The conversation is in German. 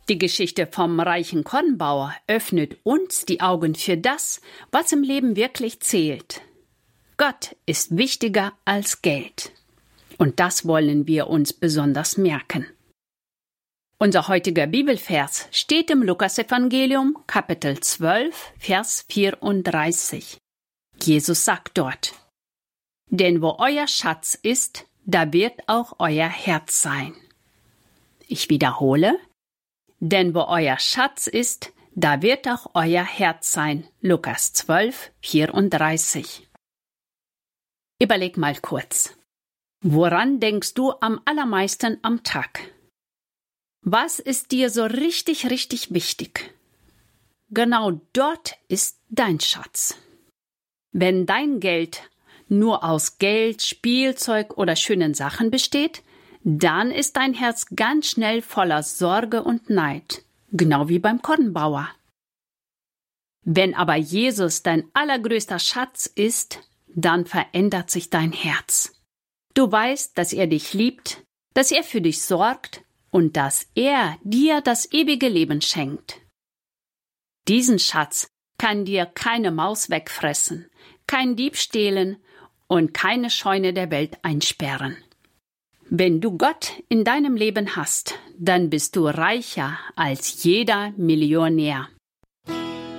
Die Geschichte vom reichen Kornbauer öffnet uns die Augen für das, was im Leben wirklich zählt. Gott ist wichtiger als Geld. Und das wollen wir uns besonders merken. Unser heutiger Bibelvers steht im Lukasevangelium, Kapitel 12, Vers 34. Jesus sagt dort: Denn wo euer Schatz ist, da wird auch euer Herz sein. Ich wiederhole: Denn wo euer Schatz ist, da wird auch euer Herz sein. Lukas 12, 34. Überleg mal kurz. Woran denkst du am allermeisten am Tag? Was ist dir so richtig wichtig? Genau dort ist dein Schatz. Wenn dein Geld nur aus Geld, Spielzeug oder schönen Sachen besteht, dann ist dein Herz ganz schnell voller Sorge und Neid, genau wie beim Kornbauer. Wenn aber Jesus dein allergrößter Schatz ist, dann verändert sich dein Herz. Du weißt, dass er dich liebt, dass er für dich sorgt und dass er dir das ewige Leben schenkt. Diesen Schatz kann dir keine Maus wegfressen, kein Dieb stehlen und keine Scheune der Welt einsperren. Wenn du Gott in deinem Leben hast, dann bist du reicher als jeder Millionär.